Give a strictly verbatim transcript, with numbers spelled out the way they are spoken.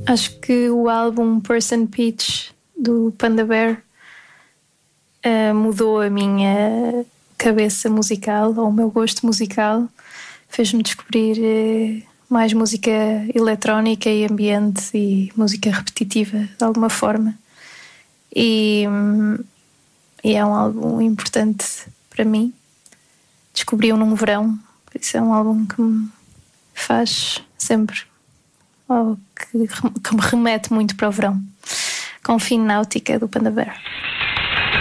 Acho que o álbum Person Peach do Panda Bear uh, mudou a minha cabeça musical, ou o meu gosto musical. Fez-me descobrir uh, mais música eletrónica e ambiente e música repetitiva de alguma forma. E, um, e é um álbum importante para mim. Descobri-o num verão, por isso é um álbum que me faz sempre, ou que, que me remete muito para o verão. Confine Náutica do Panda Bear.